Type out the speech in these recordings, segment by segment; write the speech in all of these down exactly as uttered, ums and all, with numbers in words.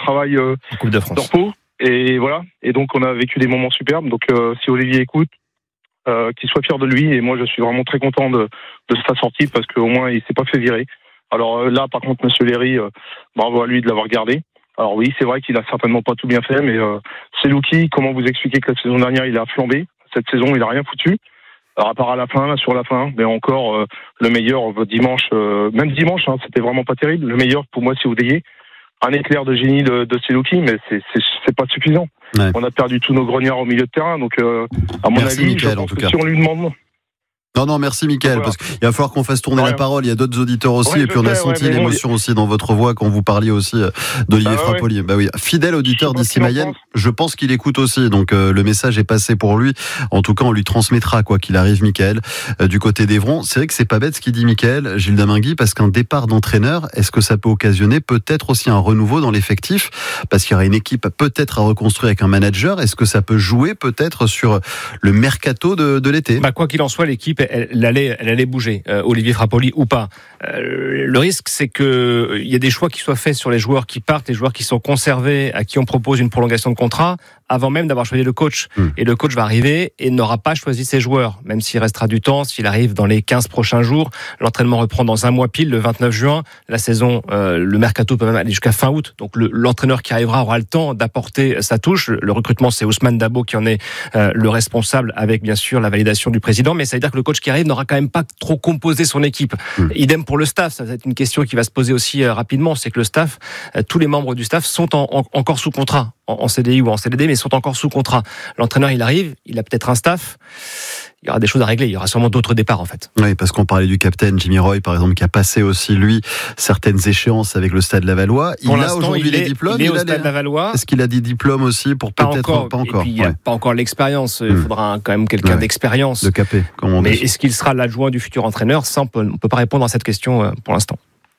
travail euh, Coupe de France. de repos. Et voilà. Et donc, on a vécu des moments superbes. Donc, euh, si Olivier écoute, euh, qu'il soit fier de lui. Et moi, je suis vraiment très content de, de sa sortie parce qu'au moins, il s'est pas fait virer. Alors euh, là, par contre, Monsieur Léry, euh, bravo à lui de l'avoir gardé. Alors oui, c'est vrai qu'il a certainement pas tout bien fait, mais euh, Selouki, comment vous expliquer que la saison dernière, il a flambé. Cette saison, il a rien foutu. Alors à part à la fin, là, sur la fin, mais encore euh, le meilleur euh, dimanche, euh, même dimanche, hein, c'était vraiment pas terrible. Le meilleur pour moi, c'est Oudélier. Un éclair de génie de, de Selouki, mais c'est, c'est, c'est pas suffisant. Ouais. On a perdu tous nos grognards au milieu de terrain, donc euh, à mon Merci, avis, Mickaël, je pense en tout que cas. si on lui demande. Non, non, merci Mickaël, voilà. Parce qu'il va falloir qu'on fasse tourner ouais. la parole. Il y a d'autres auditeurs aussi, ouais, et puis on a sais, senti ouais, l'émotion bon, aussi dans votre voix quand vous parliez aussi d'Olivier bah, Frappoli. Ouais. Bah oui, fidèle auditeur d'ici Mayenne. Je pense qu'il écoute aussi, donc euh, le message est passé pour lui. En tout cas, on lui transmettra quoi qu'il arrive, Mickaël, euh, du côté d'Evron. C'est vrai que c'est pas bête ce qu'il dit Mickaël, Gilles Damingui, parce qu'un départ d'entraîneur, est-ce que ça peut occasionner peut-être aussi un renouveau dans l'effectif, parce qu'il y aura une équipe peut-être à reconstruire avec un manager. Est-ce que ça peut jouer peut-être sur le mercato de, de l'été? Bah quoi qu'il en soit, l'équipe, elle, elle allait, elle allait bouger. Euh, Olivier Frappoli ou pas. Euh, le risque, c'est que il y a des choix qui soient faits sur les joueurs qui partent, les joueurs qui sont conservés, à qui on propose une prolongation de contrat, avant même d'avoir choisi le coach. Mmh. Et le coach va arriver et n'aura pas choisi ses joueurs, même s'il restera du temps, s'il arrive dans les quinze prochains jours. L'entraînement reprend dans un mois pile, le vingt-neuf juin. La saison, euh, le mercato peut même aller jusqu'à fin août. Donc le, l'entraîneur qui arrivera aura le temps d'apporter sa touche. Le recrutement, c'est Ousmane Dabo qui en est euh, le responsable, avec bien sûr la validation du président. Mais ça veut dire que le coach qui arrive n'aura quand même pas trop composé son équipe. Mmh. Idem pour le staff. Ça va être une question qui va se poser aussi euh, rapidement. C'est que le staff, euh, tous les membres du staff sont en, en, encore sous contrat, en, en C D I ou en C D D, mais sont encore sous contrat. L'entraîneur, il arrive, il a peut-être un staff. Il y aura des choses à régler. Il y aura sûrement d'autres départs, en fait. Oui, parce qu'on parlait du capitaine Jimmy Roy, par exemple, qui a passé aussi, lui, certaines échéances avec le Stade Lavallois. Pour il a aujourd'hui il est, les diplômes. Il est au il Stade les... Lavallois. Est-ce qu'il a des diplômes aussi pour pas peut-être encore, pas encore. Et puis, il n'y a ouais. pas encore l'expérience. Il mmh. faudra quand même quelqu'un ouais. d'expérience. De capé, comme on dit. Mais est-ce qu'il sera l'adjoint du futur entraîneur? Ça, on ne peut pas répondre à cette question pour l'instant.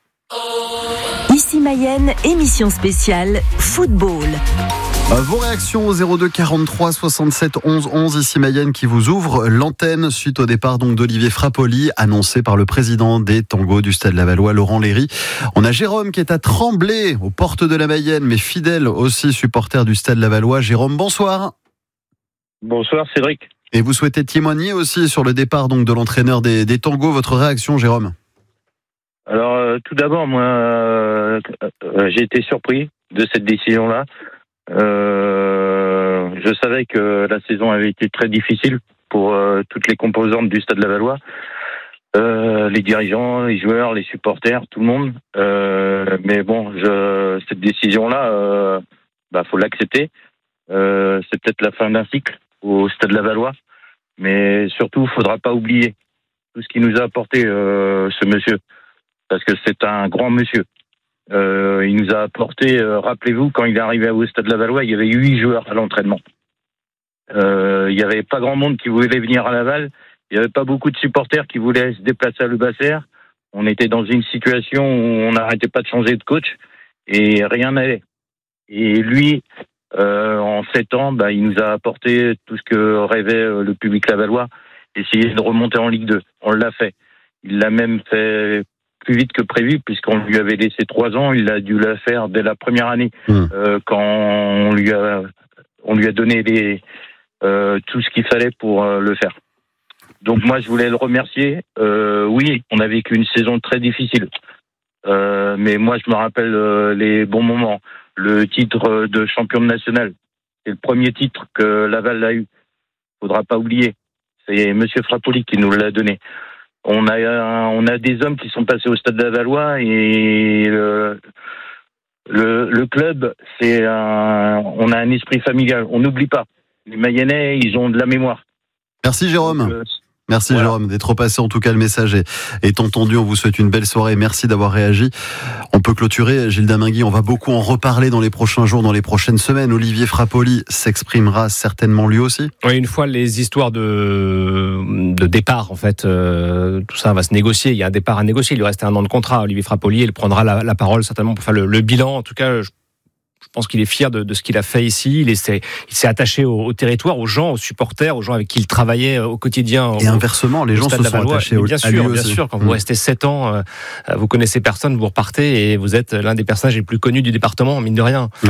Ici Mayenne, émission spéciale football. Vos réactions au zéro deux quarante-trois soixante-sept onze onze, ici Mayenne, qui vous ouvre l'antenne suite au départ donc d'Olivier Frappoli, annoncé par le président des Tangos du Stade Lavallois, Laurent Léry. On a Jérôme qui est à Tremblay, aux portes de la Mayenne, mais fidèle aussi supporter du Stade Lavallois. Jérôme, bonsoir. Bonsoir Cédric. Et vous souhaitez témoigner aussi sur le départ donc de l'entraîneur des, des Tangos. Votre réaction, Jérôme? Alors euh, tout d'abord, moi, euh, euh, j'ai été surpris de cette décision-là. Euh, je savais que la saison avait été très difficile pour euh, toutes les composantes du Stade Lavallois, euh, les dirigeants, les joueurs, les supporters, tout le monde. Euh, mais bon, je, cette décision-là, euh, bah faut l'accepter. Euh, c'est peut-être la fin d'un cycle au Stade Lavallois, mais surtout, faudra pas oublier tout ce qu'il nous a apporté euh, ce monsieur, parce que c'est un grand monsieur. Euh, il nous a apporté, euh, rappelez-vous, quand il est arrivé au Stade Lavallois, il y avait huit joueurs à l'entraînement. Euh, il n'y avait pas grand monde qui voulait venir à Laval. Il n'y avait pas beaucoup de supporters qui voulaient se déplacer à Leubasser. On était dans une situation où on n'arrêtait pas de changer de coach et rien n'allait. Et lui, euh, en sept ans, bah, il nous a apporté tout ce que rêvait le public lavallois, essayer de remonter en Ligue deux. On l'a fait. Il l'a même fait plus vite que prévu, puisqu'on lui avait laissé trois ans. Il a dû le faire dès la première année, mmh. euh, quand on lui a, on lui a donné les, euh, tout ce qu'il fallait pour euh, le faire. Donc moi, je voulais le remercier. Euh, oui, on a vécu une saison très difficile, euh, mais moi, je me rappelle euh, les bons moments. Le titre de champion national, c'est le premier titre que Laval a eu. Faudra pas oublier. C'est Monsieur Frappoli qui nous l'a donné. On a, on a des hommes qui sont passés au Stade Lavallois et le, le, le club, c'est un, on a un esprit familial. On n'oublie pas. Les Mayennais, ils ont de la mémoire. Merci Jérôme. Donc, euh, Merci voilà. Jérôme d'être passé. En tout cas, le message est, est entendu. On vous souhaite une belle soirée. Merci d'avoir réagi. On peut clôturer. Gilles Damingui, on va beaucoup en reparler dans les prochains jours, dans les prochaines semaines. Olivier Frappoli s'exprimera certainement lui aussi. Oui, une fois les histoires de, de départ, en fait, euh, tout ça va se négocier. Il y a un départ à négocier. Il lui reste un an de contrat. Olivier Frappoli, il prendra la, la parole certainement pour faire le, le bilan. En tout cas, je Je pense qu'il est fier de, de ce qu'il a fait ici. Il, est, il s'est attaché au, au territoire, aux gens, aux supporters, aux gens avec qui il travaillait au quotidien. Et au, inversement, les gens se sont attachés au, bien sûr, à lui bien aussi. sûr. Quand mmh. vous restez sept ans, euh, vous connaissez personne, vous repartez et vous êtes l'un des personnages les plus connus du département, mine de rien. Ouais.